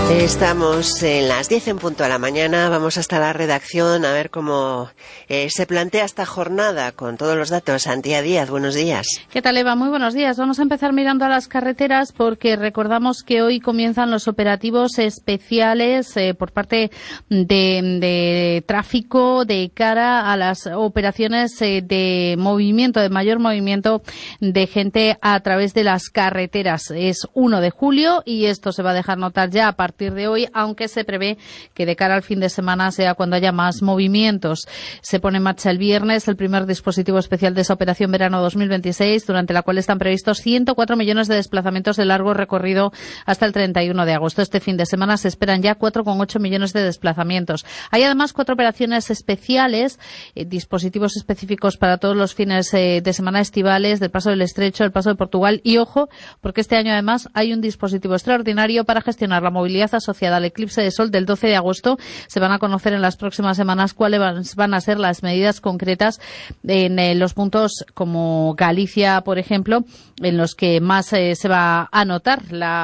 Estamos en las 10 en punto de la mañana, vamos hasta la redacción a ver cómo se plantea esta jornada con todos los datos. Antía Díaz, buenos días. ¿Qué tal, Eva? Muy buenos días. Vamos a empezar mirando a las carreteras porque recordamos que hoy comienzan los operativos especiales por parte de tráfico de cara a las operaciones de movimiento, de mayor movimiento de gente a través de las carreteras. Es 1 de julio y esto se va a dejar notar ya a partir de hoy, aunque se prevé que de cara al fin de semana sea cuando haya más movimientos. Se pone en marcha el viernes el primer dispositivo especial de esa operación verano 2026, durante la cual están previstos 104 millones de desplazamientos de largo recorrido hasta el 31 de agosto. Este fin de semana se esperan ya 4,8 millones de desplazamientos. Hay además 4 operaciones especiales, dispositivos específicos para todos los fines de semana estivales del Paso del Estrecho, el Paso de Portugal y, ojo, porque este año además hay un dispositivo extraordinario para gestionar la movilidad asociada al eclipse de sol del 12 de agosto. Se van a conocer en las próximas semanas cuáles van a ser las medidas concretas en los puntos como Galicia, por ejemplo, en los que más se va a notar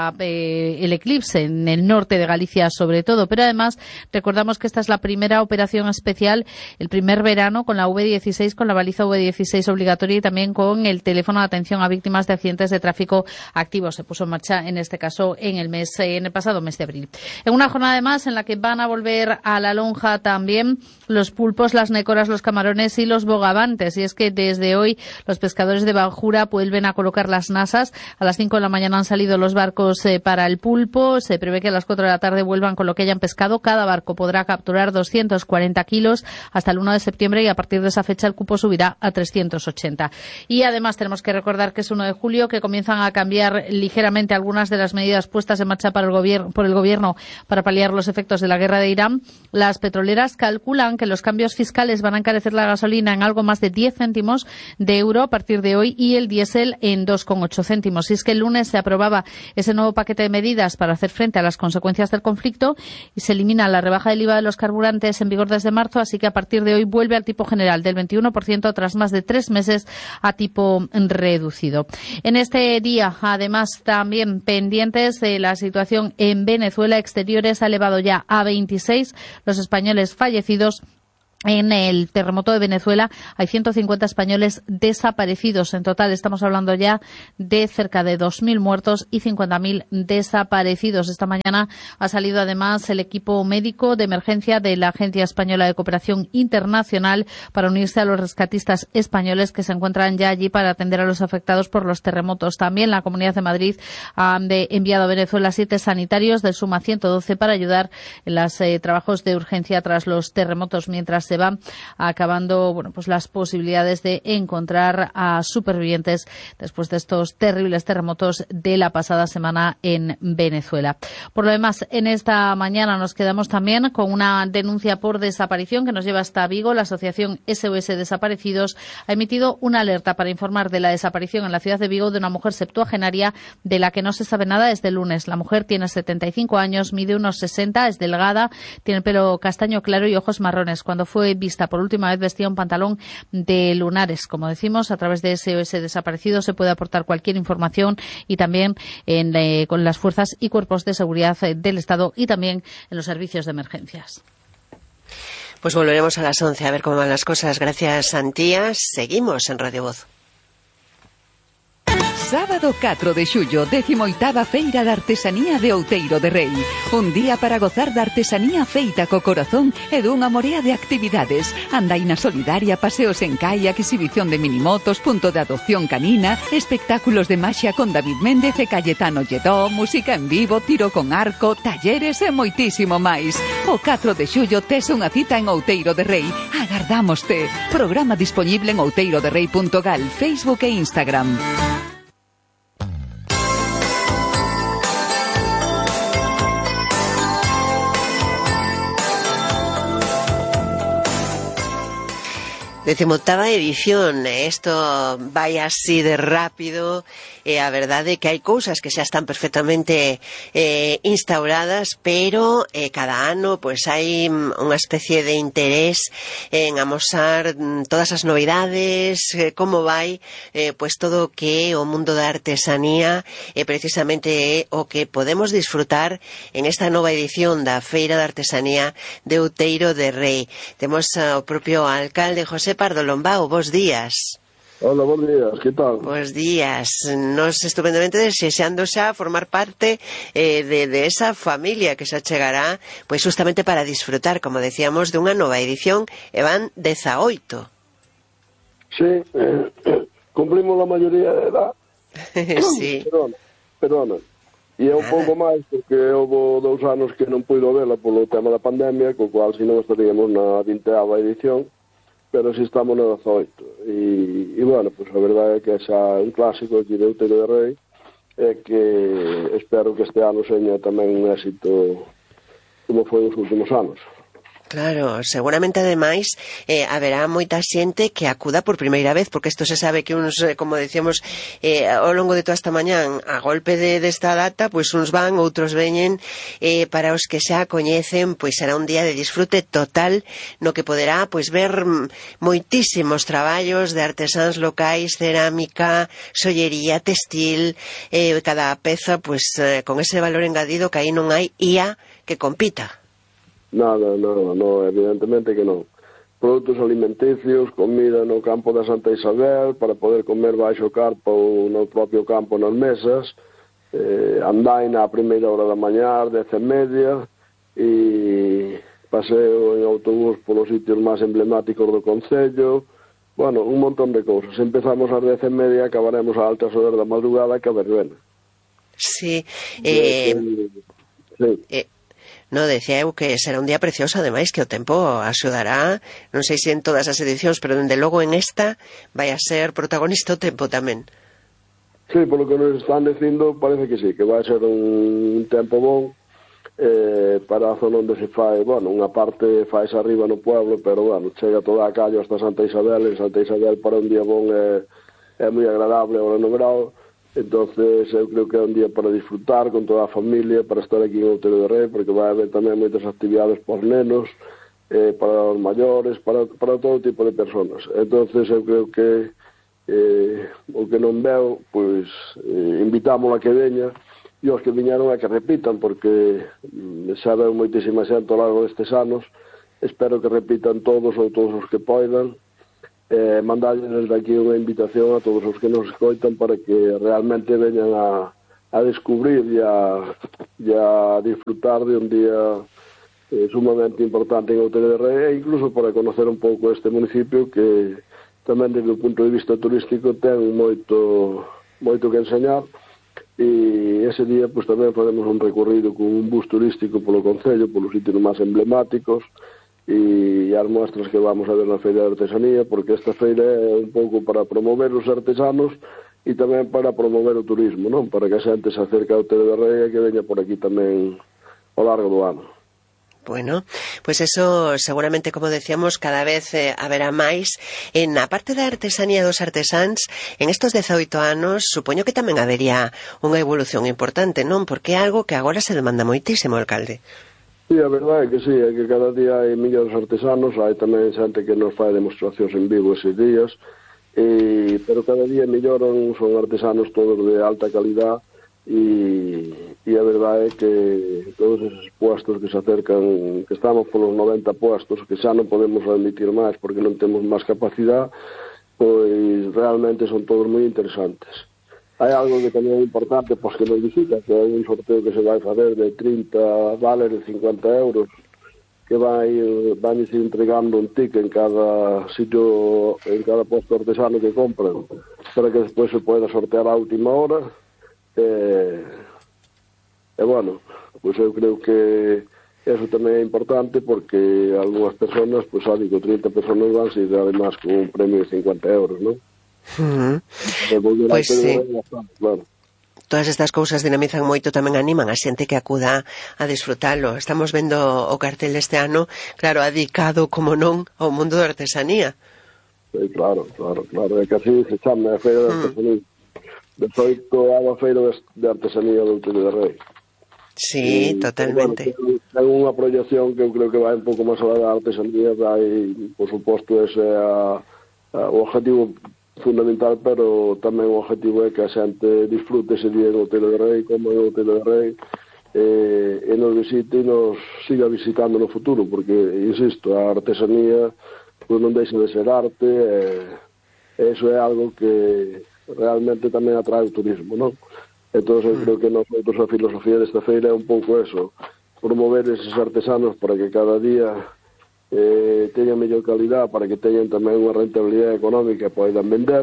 el eclipse, en el norte de Galicia sobre todo. Pero además recordamos que esta es la primera operación especial, el primer verano con la V16, con la baliza V16 obligatoria y también con el teléfono de atención a víctimas de accidentes de tráfico activo. Se puso en marcha en este caso en el pasado mes de abril. En una jornada además en la que van a volver a la lonja también los pulpos, las nécoras, los camarones y los bogavantes. Y es que desde hoy los pescadores de Banjura vuelven a colocar las nasas. A las 5 de la mañana han salido los barcos para el pulpo. Se prevé que a las 4 de la tarde vuelvan con lo que hayan pescado. Cada barco podrá capturar 240 kilos hasta el 1 de septiembre y a partir de esa fecha el cupo subirá a 380. Y además tenemos que recordar que es 1 de julio, que comienzan a cambiar ligeramente algunas de las medidas puestas en marcha por el gobierno para paliar los efectos de la guerra de Irán. Las petroleras calculan que los cambios fiscales van a encarecer la gasolina en algo más de 10 céntimos de euro a partir de hoy y el diésel en 2,8 céntimos. Y es que el lunes se aprobaba ese nuevo paquete de medidas para hacer frente a las consecuencias del conflicto y se elimina la rebaja del IVA de los carburantes en vigor desde marzo, así que a partir de hoy vuelve al tipo general del 21% tras más de 3 meses a tipo reducido. En este día, además, también pendientes de la situación en Venezuela, Exteriores ha elevado ya a 26 los españoles fallecidos. En el terremoto de Venezuela hay 150 españoles desaparecidos. En total estamos hablando ya de cerca de 2.000 muertos y 50.000 desaparecidos. Esta mañana ha salido además el equipo médico de emergencia de la Agencia Española de Cooperación Internacional para unirse a los rescatistas españoles que se encuentran ya allí para atender a los afectados por los terremotos. También la Comunidad de Madrid ha enviado a Venezuela 7 sanitarios del Suma 112 para ayudar en los trabajos de urgencia tras los terremotos, mientras se van acabando las posibilidades de encontrar a supervivientes después de estos terribles terremotos de la pasada semana en Venezuela. Por lo demás, en esta mañana nos quedamos también con una denuncia por desaparición que nos lleva hasta Vigo. La asociación SOS Desaparecidos ha emitido una alerta para informar de la desaparición en la ciudad de Vigo de una mujer septuagenaria de la que no se sabe nada desde el lunes. La mujer tiene 75 años, mide unos 60, es delgada, tiene el pelo castaño claro y ojos marrones. Cuando fue vista por última vez vestía un pantalón de lunares. Como decimos, a través de SOS Desaparecidos se puede aportar cualquier información y también con las fuerzas y cuerpos de seguridad del Estado y también en los servicios de emergencias. Pues volveremos a las 11 a ver cómo van las cosas. Gracias, Antía. Seguimos en Radio Voz. Sábado 4 de xullo, 18ª Feira de Artesanía de Outeiro de Rei. Un día para gozar da artesanía feita co corazón e dunha morea de actividades. Andaina solidaria, paseos en kayak, exhibición de minimotos, punto de adopción canina, espectáculos de maxia con David Méndez e Cayetano Lledó, música en vivo, tiro con arco, talleres e moitísimo máis. O 4 de xullo tes unha cita en Outeiro de Rei. Agardámoste. Programa disponible en outeiroderrei.gal, Facebook e Instagram. Decimoctava edición, esto vaya así de rápido. a verdade é que hai cousas que xa están perfectamente instauradas, pero cada ano pois hai unha especie de interés en amosar todas as novidades, como vai pois todo o que é o mundo da artesanía, precisamente é o que podemos disfrutar en esta nova edición da Feira de Artesanía de Outeiro de Rei. Temos ao propio alcalde José Pardo Lombao. Bos días. Hola, bons días, que tal? Bos días. Nos estupendamente desexando xa formar parte de esa familia que xa chegará pois justamente para disfrutar, como decíamos, dunha nova edición, e van 18. Sí, cumplimos a maioría de edad. Sí. Perdona. E é un pouco máis, porque houve 2 anos que non puido vela polo tema da pandemia, co cual si non estaríamos na 20ª edición, pero si estamos na 18. E bueno, pues a verdade é que é xa un clásico aquí de Outeiro de Rei, e que espero que este ano seña tamén un éxito como foi os últimos anos. Claro, seguramente ademais haberá moita xente que acuda por primeira vez, porque isto se sabe que uns, como decíamos ao longo de toda esta mañán, a golpe desta data, pois uns van, outros veñen, para os que xa coñecen, pois será un día de disfrute total, no que poderá pois ver moitísimos traballos de artesáns locais, cerámica, xollería, textil, cada peza pois con ese valor engadido que aí non hai IA que compita. No, evidentemente que non. Produtos alimenticios, comida no campo da Santa Isabel, para poder comer baixo carpa ou no propio campo nas mesas, andaina a primeira hora da mañá, 10:30, e paseo en autobús polos sitios máis emblemáticos do concello, bueno, un montón de cousas. Empezamos ás 10:30 e acabaremos a altas horas da madrugada que a verbena. Sí, sí. No, decía eu que será un día precioso, ademais que o tempo axudará, non sei se en todas as edicións, pero dende logo en esta vai a ser protagonista o tempo tamén. Sí, polo que nos están dicindo parece que sí, que vai a ser un tempo bon para a zona onde se fai, bueno, unha parte fais arriba no pueblo, pero bueno, chega toda a callo hasta Santa Isabel, e Santa Isabel para un día bon é moi agradable ahora no verão. Entonces eu creo que é un día para disfrutar con toda a familia, para estar aquí en Outeiro de Rei, porque vai haber tamén moitas actividades para os nenos, para os maiores, para todo tipo de personas. Entonces eu creo que o que non veo, pois invitamos a que veña, e os que viñeron a que repitan, porque xa veo moitísima xente ao largo destes anos. Espero que repitan todos ou todos os que poidan. Mandarles desde aquí unha invitación a todos os que nos escoitan para que realmente veñan a descubrir e a disfrutar de un día sumamente importante en Outeiro de Rei, e incluso para conocer un pouco este municipio que tamén desde o punto de vista turístico ten moito que enseñar, e ese día pues tamén faremos un recorrido con un bus turístico polo concello, polos sitios máis emblemáticos e as mostras que vamos a ver na Feira de Artesanía, porque esta feira é un pouco para promover os artesanos e tamén para promover o turismo, non? Para que a xente se acerque ao Outeiro de Rei e que veña por aquí tamén ao largo do ano. Bueno, pues eso seguramente, como decíamos, cada vez haberá máis. En a parte da artesanía dos artesáns, en estos 18 anos, supoño que tamén habería unha evolución importante, non? Porque é algo que agora se demanda moitísimo, alcalde. Sí, a verdade é que sí, é que cada día hai millóns de artesanos, hai tamén xente que nos fai demostracións en vivo eses días, pero cada día melloran, son artesanos todos de alta calidad, e a verdade é que todos esos puestos que se acercan, que estamos polos 90 puestos, que xa non podemos admitir máis porque non temos máis capacidade, pois realmente son todos moi interesantes. Hai algo que tamén é importante, pois que nos visita, que é un sorteo que se vai fazer de 30 vales de 50 euros, que vai se entregando un ticket en cada sitio, en cada posto artesano que compran, para que despois se poida sortear a última hora. Bueno, pois eu creo que eso tamén é importante, porque algunhas personas, pois saben que 30 personas van e además con un premio de 50 euros, non? Pois sí, claro. Todas estas cousas dinamizan moito, tamén animan a xente que acuda a disfrutalo. Estamos vendo o cartel deste ano, claro, adicado, como non, ao mundo da artesanía. Sí, claro, é que así se chama a Feira de Artesanía. 18 a feira de artesanía do Outeiro de Rei. Sí, totalmente. Bueno, ten unha proyección que eu creo que vai un pouco máis alá da artesanía, vai, por suposto, ese o objetivo fundamental, pero tamén o objetivo é que a xente disfrute ese día no Outeiro de Rei, como no Outeiro de Rei, e nos visite e nos siga visitando no futuro, porque, insisto, a artesanía pues, non deixa de ser arte, e eso é algo que realmente tamén atrae o turismo, non? Entón, eu creo que nosotros a filosofía desta feira é un pouco eso, promover eses artesanos para que cada día teñan mellor calidad, para que teñan tamén unha rentabilidade económica e poidan vender,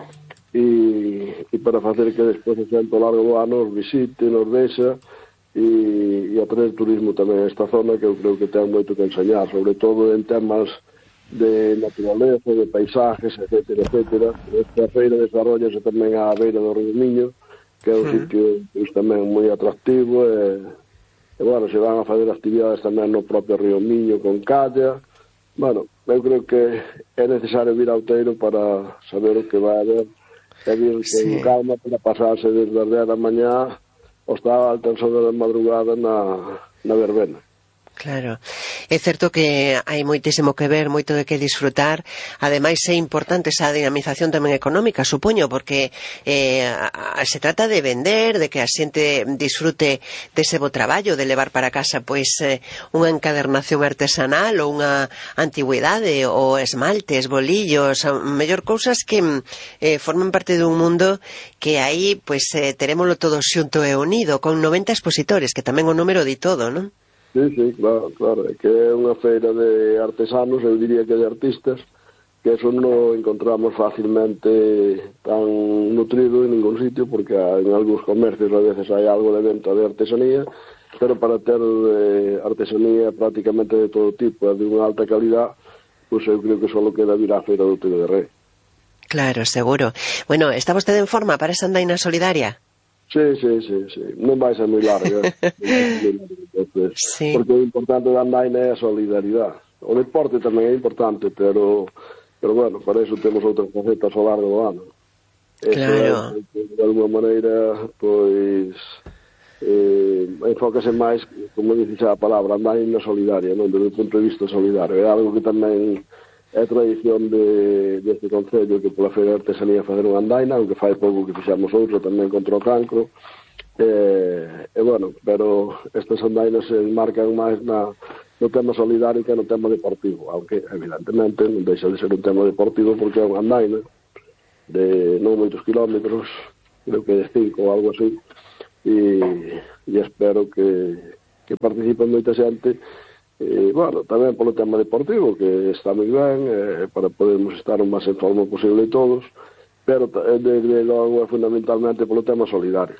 e para facer que despois a xente ao largo do ano os visite, nos deixa, e atraer turismo tamén a esta zona, que eu creo que ten moito que enseñar, sobre todo en temas de naturaleza, de paisajes, etcétera, etcétera. Esta feira desarrollase tamén á beira do Río Miño, que é un sitio pues, tamén moi atractivo, e bueno, se van a fazer actividades tamén no propio Río Miño con calla. Bueno, eu creo que é necesario vir a Outeiro para saber o que vai haber, e vir con calma para pasarse desde as 10 da mañá hasta altas horas da madrugada na verbena. Claro, é certo que hai moitísimo que ver, moito de que disfrutar. Ademais é importante esa dinamización tamén económica, supoño, porque se trata de vender, de que a xente disfrute dese bo traballo, de levar para casa pois unha encadernación artesanal ou unha antigüidade ou esmaltes, bolillos, mellor cousas que forman parte dun mundo que aí pois terémolo todo xunto e unido, con 90 expositores, que tamén o número di todo, non? Sí, claro, é que é unha feira de artesanos, eu diría que de artistas, que eso non encontramos facilmente tan nutrido en ningún sitio, porque en algúns comercios a veces hai algo de venta de artesanía, pero para ter artesanía prácticamente de todo tipo, de unha alta calidad, pois eu creo que só queda vir á feira do Outeiro de Rei. Claro, seguro. Bueno, está vostede en forma para esa andaina solidaria? Sí, non vai ser moi larga. Entonces, sí. Porque o importante da andaina é a solidaridade. O deporte tamén é importante, pero bueno, para eso temos outras facetas ao largo do ano. Claro. De alguma maneira, pois, enfócase máis, como dices a palabra, andaina solidaria, non? Desde o punto de vista solidario. É algo que tamén é tradición deste concello, que pola Feira de Artesanía fazer unha andaina, aunque fai pouco que fixamos outra tamén contra o cancro, bueno, pero estas andainas se marcan máis no tema solidario que no tema deportivo, aunque evidentemente non deixa de ser un tema deportivo porque é unha andaina de non moitos kilómetros, creo que de 5 ou algo así, e espero que participen moita xente. Bueno, tamén polo tema deportivo, que está moi ben, para podermos estar o máis en forma posible todos, pero desde logo fundamentalmente polo tema solidario.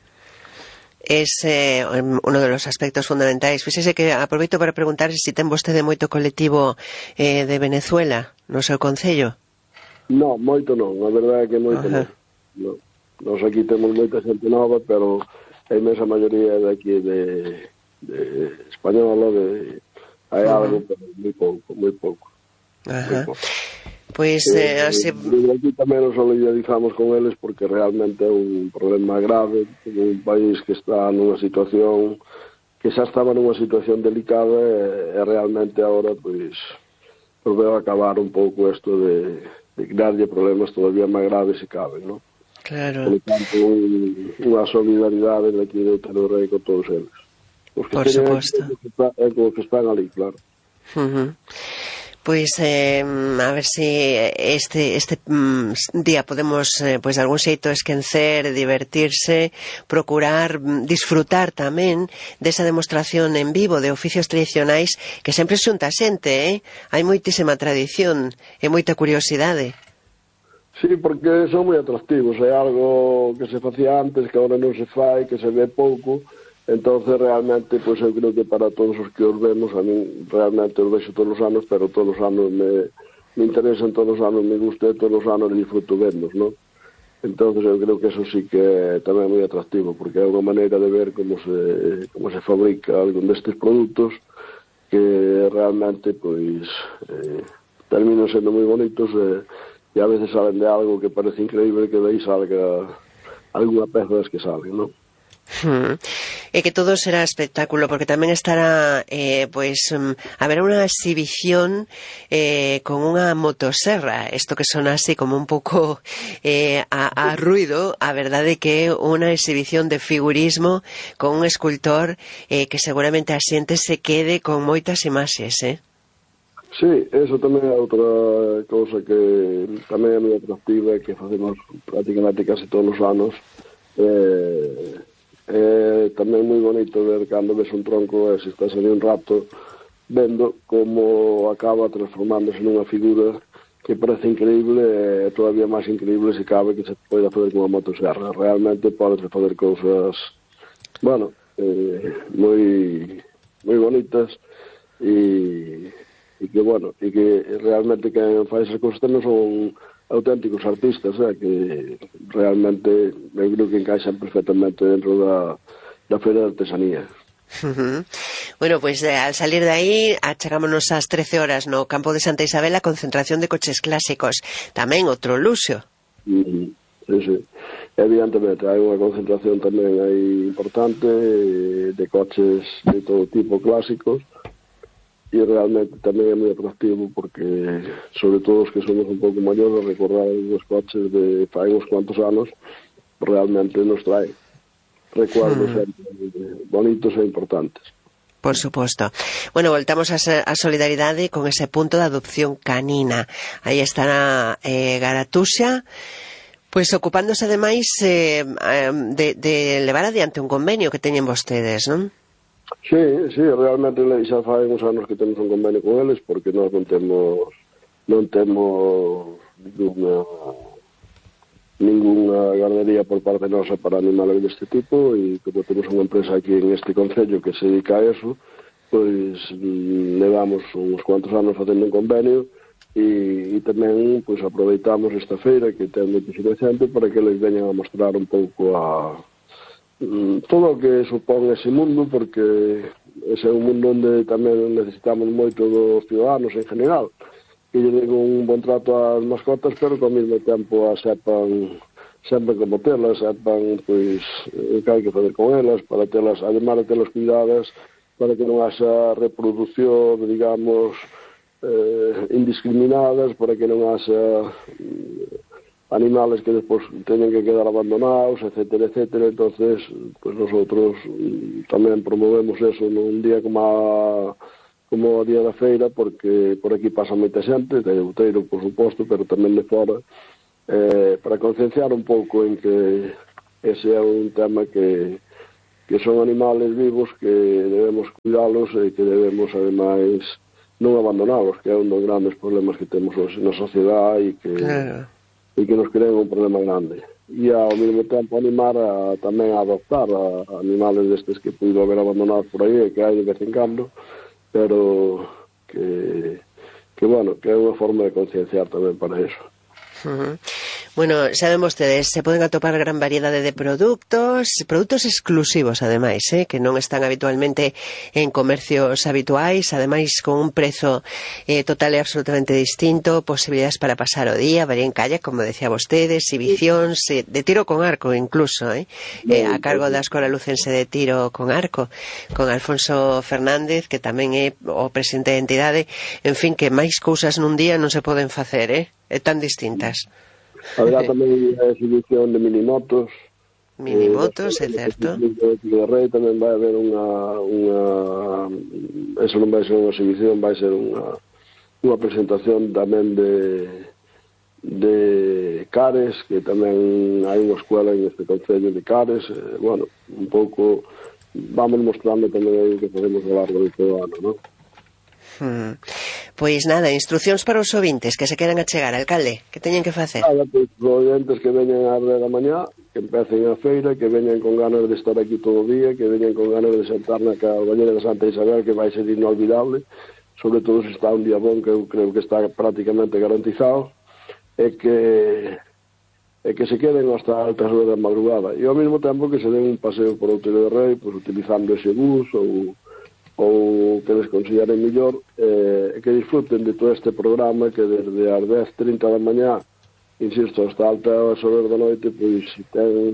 Es uno de los aspectos fundamentais. Fíxese que aproveito para preguntar se ten vostede moito colectivo de Venezuela no seu concello. Non, moito non, a verdade é que moito non. Nos aquí temos moita xente nova, pero a imensa maioría de aquí de española, hai algo, pero moi pouco. Pois así... Aquí tamén nos solidarizamos con eles porque realmente é un problema grave, un país que está nunha situación, que xa estaba nunha situación delicada, e realmente agora, pois veo acabar un pouco isto de crearlle problemas todavía máis graves se caben, non? Claro. Por tanto, unha solidaridade de aquí de Outeiro de Rei con todos eles. Por suposto. É como que están ali, claro. Pois a ver se este día podemos pois de algún xeito esquecer, divertirse, procurar disfrutar tamén desa demostración en vivo de oficios tradicionais que sempre xunta xente, hai moitísima tradición e moita curiosidade. Sí, porque son moi atractivos, é algo que se facía antes, que agora non se fai, que se ve pouco. Entonces realmente, pois eu creo que para todos os que os vemos, a mí realmente os vexo todos os anos, pero todos os anos me interesan, todos os anos me gusta, todos os anos disfruto vernos, non? Entonces eu creo que eso sí que é tamén moi atractivo, porque é unha maneira de ver como se fabrica algún destes produtos que realmente, pois, terminan sendo moi bonitos, e a veces salen de algo que parece increíble que de aí salga algunha peza das que salen, non? E que todo será espectáculo, porque tamén estará haberá unha exhibición con unha motoserra, isto que sona así como un pouco a ruido. A verdade que é unha exhibición de figurismo con un escultor que seguramente a xente se quede con moitas imaxes, Sí, eso tamén é outra cousa que tamén é moi atractiva, que facemos prácticamente casi todos os anos. É tamén moi bonito ver cando ves un tronco e se estás ali un rato vendo como acaba transformándose nunha figura que parece increíble e todavía máis increíble se cabe que se pode fazer con a motosserra. Realmente podes fazer cousas moi bonitas e que realmente que faz esas cousas tamén son auténticos artistas, que realmente eu creo que encaixan perfectamente dentro da Feira de Artesanía. Bueno, pues al salir de aí achegámonos ás 13 horas no campo de Santa Isabel a concentración de coches clásicos, tamén outro luxo. Sí. Evidentemente hai unha concentración tamén aí importante de coches de todo tipo clásicos, e realmente tamén é moi atractivo porque, sobre todo os que somos un pouco maiores, recordar os coches de fai uns cuantos anos realmente nos trae recuerdos bonitos e importantes. Por suposto. Bueno, voltamos a solidaridade con ese punto de adopción canina. Aí estará Garatuxa, pois ocupándose ademais de levar adiante un convenio que teñen vostedes, non? Sí, realmente xa fai uns anos que temos un convenio con eles, porque nós non temos ninguna gardería por parte nosa para animales deste tipo, e como temos unha empresa aquí en este concello que se dedica a eso, pois levamos uns cuantos anos facendo un convenio e tamén pois aproveitamos esta feira que ten moitísima xente para que eles veñan a mostrar un pouco todo o que supón ese mundo, porque ese é un mundo onde tamén necesitamos moito dos ciudadanos en general, que lle den un bon trato ás mascotas, pero que ao mesmo tempo sepan como telas, sepan pois o que hai que fazer con elas para telas, además de telas cuidadas, para que non haxa reproducción, digamos, indiscriminadas, para que non haxa animales que despois teñen que quedar abandonados, etcétera. Entonces, pues nosotros tamén promovemos eso nun día como o día da feira, porque por aquí pasa moita xente, de Outeiro, por suposto, pero tamén de fora, para concienciar un pouco en que ese é un tema que son animales vivos, que debemos cuidalos e que debemos, ademais, non abandonalos, que é un dos grandes problemas que temos hoxe na sociedade e que nos crean un problema grande. E ao mesmo tempo animar tamén a adoptar a animales destes que puido haber abandonados por aí e que hai de vez en cando, pero que é unha forma de concienciar tamén para eso. Bueno, saben vostedes, se poden atopar gran variedade de produtos exclusivos, ademais, que non están habitualmente en comercios habituais, ademais con un prezo total e absolutamente distinto, posibilidades para pasar o día, varía en calle, como decía vostedes, exhibicións, de tiro con arco incluso, a cargo da Escola Lucense de Tiro con Arco, con Alfonso Fernández, que tamén é o presidente da entidade. En fin, que máis cousas nun día non se poden facer, tan distintas. Habrá tamén a exhibición de minimotos. Minimotos, é certo. De Rei tamén vai haber eso non vai ser unha exhibición, vai ser unha presentación tamén de Cares, que tamén hai unha escuela en este concello de Cares. Bueno, un pouco vamos mostrando tamén aí que podemos falar do todo ano, non? Pois nada, instruccións para os ouvintes que se queran achegar, alcalde, que teñen que facer? Pois os ouvintes que veñan ás 10 da mañá, que empecen a feira, que veñan con ganas de estar aquí todo o día, que veñan con ganas de sentar na Caballeira de Santa Isabel, que vai ser inolvidable, sobre todo se está un día bon, que eu creo que está prácticamente garantizado, e que se queden hasta altas horas da madrugada, e ao mesmo tempo que se den un paseo por Outeiro de Rei, pues, utilizando ese bus ou que les consideren mellor, que disfruten de todo este programa que desde as 10:30 da mañá, insisto, hasta altas horas da noite, pois ten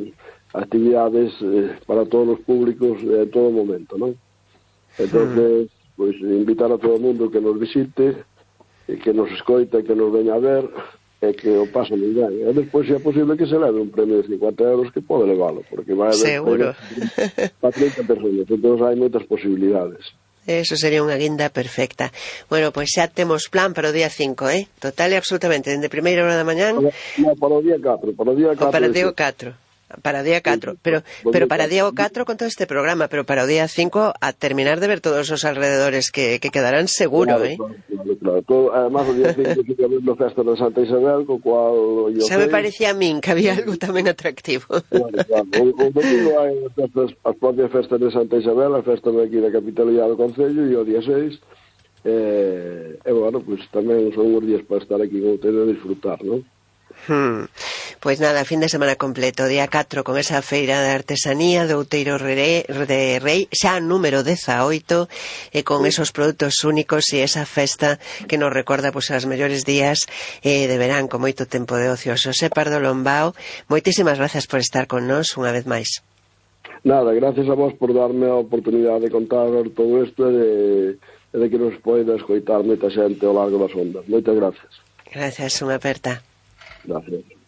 actividades para todos os públicos en todo momento, non? Entonces, pois, invitar a todo o mundo que nos visite, que nos escoita, que nos veña a ver, e que o paso moi ben. E despois, se é posible, que se leve un premio de 50 euros, que pode leválo, porque vai haber seguro para 30 personas, entón hai moitas posibilidades. Eso sería unha guinda perfecta. Bueno, pois xa temos plan para o día 5, total e absolutamente, dende primeira hora da mañán. No, para o día 4, para o día 4. Para o día 4. Para o día 4, pero para o día 4 con todo este programa, pero para o día 5 a terminar de ver todos os alrededores que quedarán seguro, Claro. Todo, además, o día 5 que habendo festa de Santa Isabel, co cual... Xa me parecía a min que había algo tamén atractivo. Claro. O domingo hai as propias festas de Santa Isabel, a festa de aquí da capitalidade do Concello, e o día 6, bueno, pues tamén son uns días para estar aquí en Outeiro e disfrutar, non? Pois nada, fin de semana completo, día 4 con esa feira de artesanía do Outeiro de Rei, xa número 18, e con esos produtos únicos e esa festa que nos recorda pois as mellores días de verán con moito tempo de ocio. Xosé Pardo Lombao, moitísimas gracias por estar con nós unha vez máis. Nada, gracias a vos por darme a oportunidade de contar todo isto e de que nos poida escoitar moita xente ao largo das ondas. Moitas gracias. Gracias, unha aperta. Gracias.